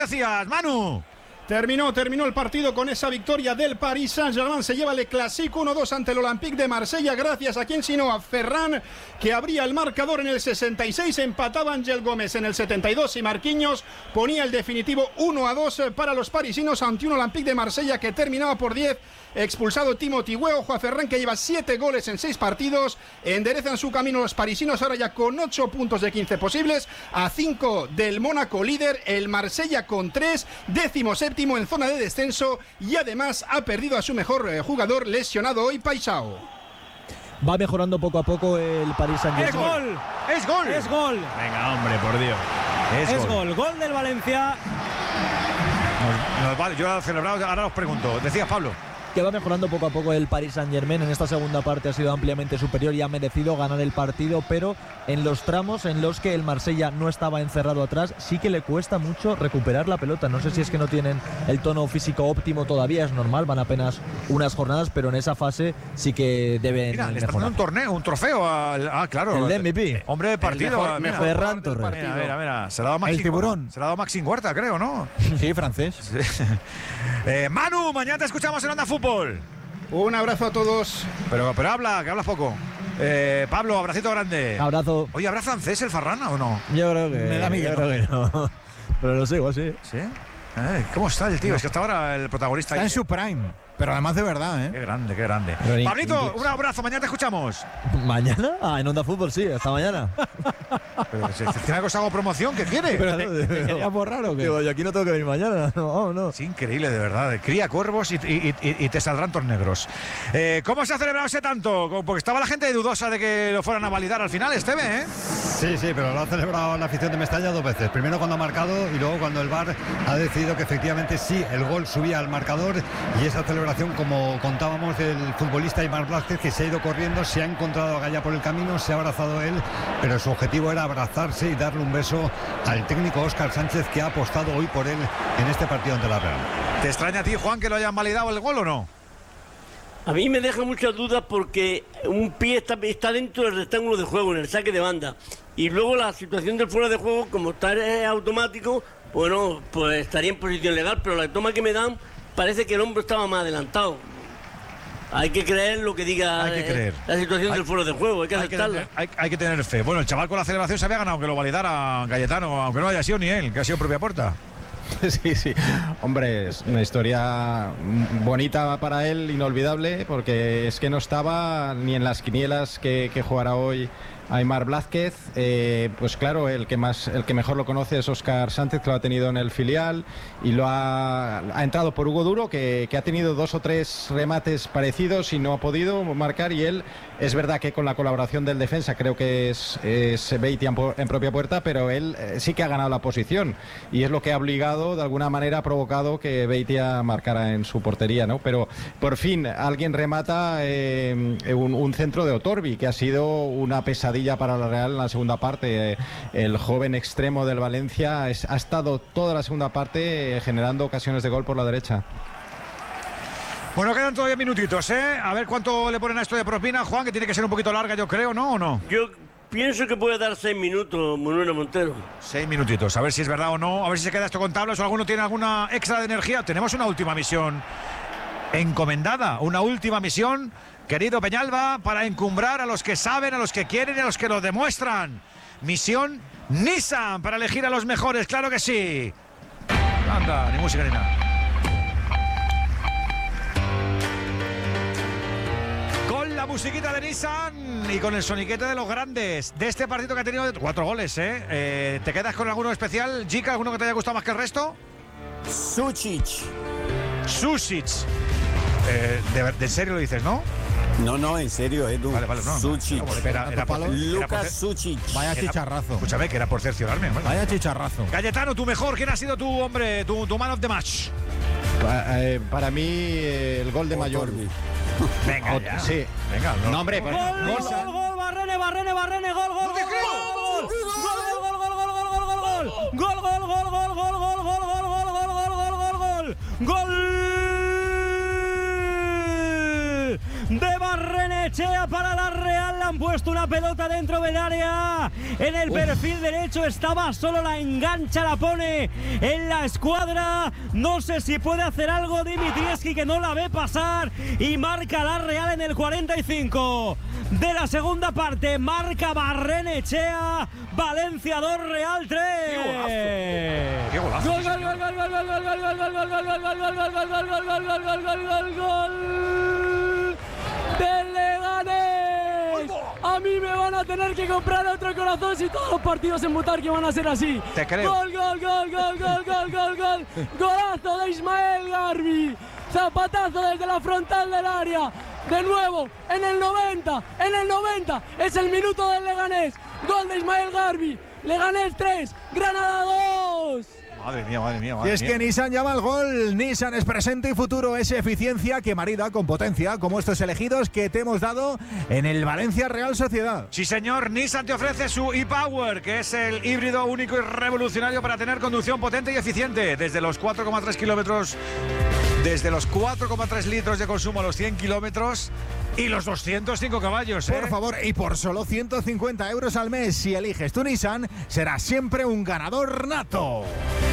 Gracias, Manu. Terminó el partido con esa victoria del Paris Saint-Germain. Se lleva el Clásico 1-2 ante el Olympique de Marsella. Gracias a quien sino a Ferran, que abría el marcador en el 66. Empataba Ángel Gómez en el 72 y Marquinhos ponía el definitivo 1-2 para los parisinos ante un Olympique de Marsella que terminaba por 10. Expulsado Timothy Weah. Juan Ferran, que lleva 7 goles en 6 partidos. Enderezan su camino los parisinos ahora ya con 8 puntos de 15 posibles, a 5 del Mónaco líder. El Marsella con 3, 17º en zona de descenso, y además ha perdido a su mejor jugador lesionado hoy, Paisao. Va mejorando poco a poco el Paris Saint-Germain. ¡Es gol! ¡Es gol! Venga, hombre, por Dios. Es gol. Gol del Valencia. Yo lo he celebrado, ahora os pregunto. Decías, Pablo. Que va mejorando poco a poco el Paris Saint-Germain. En esta segunda parte ha sido ampliamente superior y ha merecido ganar el partido, pero en los tramos en los que el Marsella no estaba encerrado atrás, sí que le cuesta mucho recuperar la pelota. No sé si es que no tienen el tono físico óptimo todavía, es normal, van apenas unas jornadas, pero en esa fase sí que deben Mira, le está mejorar. dando un trofeo claro. El de MVP. Hombre de partido. Ferran Torres. Mira. Se la ha dado El tiburón. Se la ha dado Maxim Huerta, creo, ¿no? Sí, francés. Manu, mañana te escuchamos en Onda Fútbol. Un abrazo a todos. Pero habla, que hablas poco. Pablo, abracito grande. Abrazo. Oye, ¿habrá francés el Farran o no? Yo creo que Me da miedo. Yo creo que no. Pero lo sigo, sí. ¿Sí? ¿Cómo está el tío? Es que hasta ahora el protagonista Está ahí. en su prime, pero además de verdad, Qué grande, qué grande. Pero Pablito, un abrazo, mañana te escuchamos. ¿Mañana? En Onda Fútbol sí, hasta mañana. Pero si tiene algo, hago promoción, ¿qué quiere? ¿Quería borrar o qué? Digo, yo aquí no tengo que venir mañana. No. Es increíble, de verdad. Cría cuervos y te saldrán tornegros. ¿Cómo se ha celebrado ese tanto? Porque estaba la gente dudosa de que lo fueran a validar al final, Esteve, ¿eh? Sí, pero lo ha celebrado la afición de Mestalla 2 veces. Primero cuando ha marcado y luego cuando el VAR ha decidido que efectivamente sí, el gol subía al marcador, y esa celebración, como contábamos, del futbolista Aimar Blázquez, que se ha ido corriendo, se ha encontrado a Gaya por el camino, se ha abrazado a él, pero su objetivo era abrazarse y darle un beso al técnico Óscar Sánchez, que ha apostado hoy por él en este partido ante la Real. ¿Te extraña a ti, Juan, que lo hayan validado el gol o no? A mí me deja muchas dudas porque un pie está dentro del rectángulo de juego, en el saque de banda. Y luego la situación del fuera de juego, como está automático, bueno, pues estaría en posición legal, pero la toma que me dan parece que el hombro estaba más adelantado. Hay que creer lo que diga la situación del fuera de juego, hay que aceptarla. Hay que tener fe. Bueno, el chaval con la celebración se había ganado que lo validara Cayetano, aunque no haya sido ni él, que ha sido propia puerta. Sí. Hombre, es una historia bonita para él, inolvidable, porque es que no estaba ni en las quinielas que jugará hoy Aimar Blázquez. Pues claro, el que mejor lo conoce es Óscar Sánchez, que lo ha tenido en el filial y lo ha entrado por Hugo Duro, que ha tenido 2 o 3 remates parecidos y no ha podido marcar, y él, es verdad que con la colaboración del defensa, creo que es Beitia en propia puerta, pero él sí que ha ganado la posición, y es lo que ha obligado, de alguna manera ha provocado que Beitia marcara en su portería, ¿no? Pero por fin alguien remata un centro de Otorbi, que ha sido una pesadilla para la Real en la segunda parte. El joven extremo del Valencia ha estado toda la segunda parte generando ocasiones de gol por la derecha. Bueno, quedan todavía minutitos, ¿eh? A ver cuánto le ponen a esto de propina, Juan, que tiene que ser un poquito larga, yo creo, ¿no? ¿O no? Yo pienso que puede dar 6 minutos, Manuel Montero. 6 minutitos, a ver si es verdad o no, a ver si se queda esto con tablas o alguno tiene alguna extra de energía. Tenemos una última misión encomendada, una última misión, querido Peñalba, para encumbrar a los que saben, a los que quieren y a los que lo demuestran. Misión Nissan, para elegir a los mejores, claro que sí. Anda, ni música ni nada. Con la musiquita de Nissan y con el soniquete de los grandes de este partido que ha tenido 4 goles, ¿eh? ¿Te quedas con alguno especial, Jica? ¿Alguno que te haya gustado más que el resto? Sušić. ¿De serio lo dices, no? No, en serio, Edu. Vale, no. Sušić. Lucas Sušić. Vaya chicharrazo. Escúchame, que era por cerciorarme. Vale. Vaya chicharrazo. Cayetano, tú mejor. ¿Quién ha sido tu hombre, tu man of the match? Para mí, el gol de Mayor. Venga, ya. Sí. Venga, no, hombre. Gol, Barrene, gol. Gol de Barrenechea para la Real, la han puesto una pelota dentro del área. En el perfil derecho estaba solo, la engancha, la pone en la escuadra. No sé si puede hacer algo Dimitrievski, que no la ve pasar, y marca la Real en el 45 de la segunda parte. Marca Barrenechea. Valencia 2, Real 3. ¡Qué golazo! Gol, gol, gol, gol, gol, gol, gol, gol, gol, gol, gol, gol, gol del Leganés. A mí me van a tener que comprar otro corazón si todos los partidos en Butarque van a ser así. Te creo. Gol, gol, gol, gol, gol, gol, gol, gol. Golazo de Ismael Garbi. Zapatazo desde la frontal del área. De nuevo, en el 90, es el minuto del Leganés. Gol de Ismael Garbi. Leganés 3, Granada 2. Madre mía, madre mía. Y es que Nissan llama al gol. Nissan es presente y futuro, es eficiencia que marida con potencia, como estos elegidos que te hemos dado en el Valencia Real Sociedad. Sí, señor. Nissan te ofrece su e-Power, que es el híbrido único y revolucionario para tener conducción potente y eficiente. Desde los 4,3 kilómetros, desde los 4,3 litros de consumo a los 100 kilómetros y los 205 caballos. Por favor, y por solo 150 euros al mes, si eliges tu Nissan, serás siempre un ganador nato.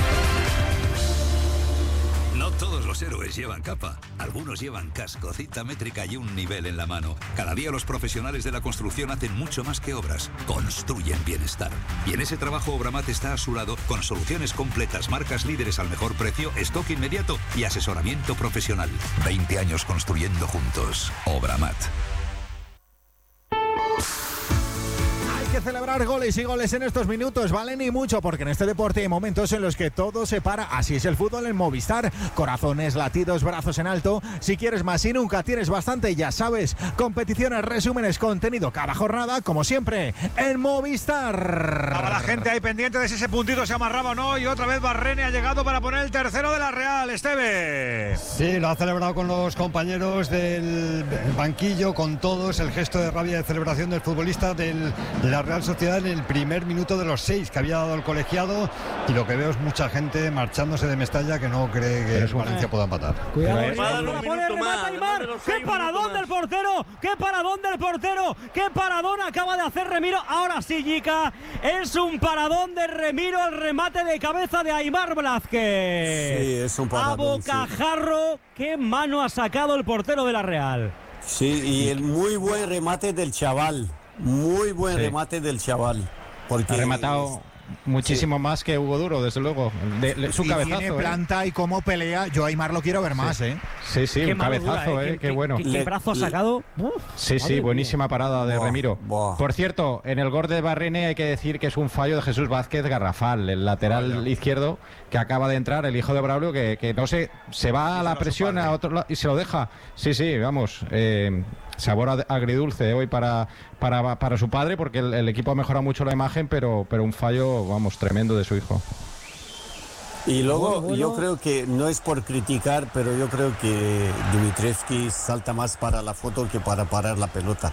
No todos los héroes llevan capa. Algunos llevan casco, cinta métrica y un nivel en la mano. Cada día los profesionales de la construcción hacen mucho más que obras. Construyen bienestar. Y en ese trabajo Obramat está a su lado con soluciones completas, marcas líderes al mejor precio, stock inmediato y asesoramiento profesional. 20 años construyendo juntos. Obramat. Que celebrar goles y goles en estos minutos, valen y mucho, porque en este deporte hay momentos en los que todo se para. Así es el fútbol en Movistar. Corazones, latidos, brazos en alto. Si quieres más y nunca tienes bastante, ya sabes. Competiciones, resúmenes, contenido cada jornada, como siempre, en Movistar. Ahora la gente ahí pendiente de si ese puntito se amarraba o no. Y otra vez Barrene ha llegado para poner el tercero de la Real. Esteve. Sí, lo ha celebrado con los compañeros del banquillo, con todos. El gesto de rabia de celebración del futbolista de la Real Sociedad en el primer minuto de los 6 que había dado el colegiado, y lo que veo es mucha gente marchándose de Mestalla que no cree que Valencia pueda empatar. Cuidado, ¡qué paradón del portero! ¡Qué paradón del portero! ¡Qué paradón acaba de hacer Remiro! Ahora sí, Jica, es un paradón de Remiro al remate de cabeza de Aimar Blázquez. Sí, es un paradón. A bocajarro, sí. ¡Qué mano ha sacado el portero de la Real! Sí, y el muy buen remate del chaval. Muy buen remate del chaval. Porque ha rematado muchísimo más que Hugo Duro, desde luego. Su cabezazo. Tiene planta y cómo pelea. Yo a Aimar lo quiero ver más, Sí, un cabezazo, qué bueno. ¿Qué brazo ha sacado? Sí, buenísima parada de Remiro. Por cierto, en el gol de Barrene hay que decir que es un fallo de Jesús Vázquez garrafal, el lateral izquierdo que acaba de entrar, el hijo de Braulio, que no sé, se va a la presión a otro lado y se lo deja. Sí, vamos. Sabor agridulce hoy para su padre, porque el equipo ha mejorado mucho la imagen, pero un fallo, vamos, tremendo de su hijo. Y luego yo creo que no es por criticar, pero yo creo que Dimitrievski salta más para la foto que para parar la pelota.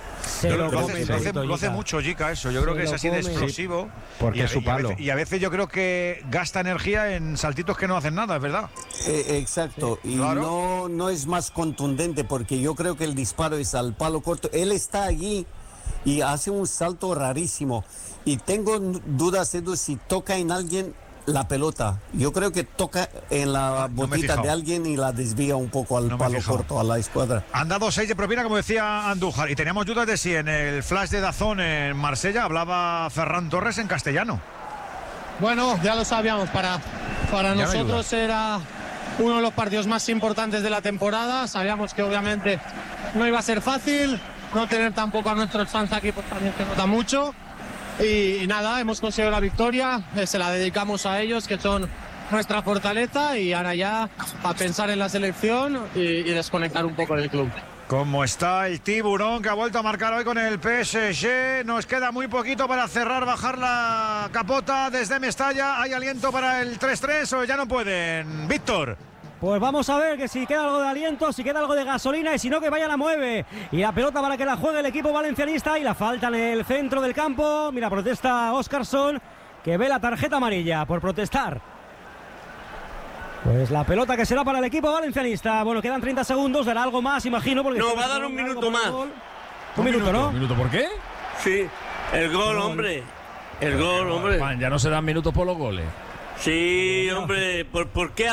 Lo hace mucho, Jica, eso. Yo creo que es así de explosivo. Porque es su palo. Y a veces yo creo que gasta energía en saltitos que no hacen nada, es verdad. Exacto. Y claro, no es más contundente, porque yo creo que el disparo es al palo corto. Él está allí y hace un salto rarísimo. Y tengo dudas, Edu, si toca en alguien la pelota. Yo creo que toca en la botita de alguien y la desvía un poco al palo corto, a la escuadra. Han dado 6 de propina, como decía Andújar, y teníamos dudas de si en el flash de Dazón en Marsella hablaba Ferran Torres en castellano. Bueno, ya lo sabíamos, para nosotros era uno de los partidos más importantes de la temporada. Sabíamos que obviamente no iba a ser fácil, no tener tampoco a nuestros fans aquí pues también se nota mucho. Y nada, hemos conseguido la victoria, se la dedicamos a ellos, que son nuestra fortaleza, y ahora ya a pensar en la selección y desconectar un poco del club. ¿Cómo está el tiburón que ha vuelto a marcar hoy con el PSG? Nos queda muy poquito para cerrar, bajar la capota desde Mestalla. ¿Hay aliento para el 3-3 o ya no pueden? Víctor. Pues vamos a ver que si queda algo de aliento, si queda algo de gasolina, y si no, que vaya la mueve. Y la pelota para que la juegue el equipo valencianista, y la falta en el centro del campo. Mira, protesta Óscarson, que ve la tarjeta amarilla por protestar. Pues la pelota que será para el equipo valencianista. Bueno, quedan 30 segundos, dará algo más, imagino. Porque no, va a dar un minuto más. Un minuto, ¿no? ¿Un minuto por qué? Sí, el gol, hombre. El gol, hombre. Juan, ya no se dan minutos por los goles. Sí, hombre, ¿por qué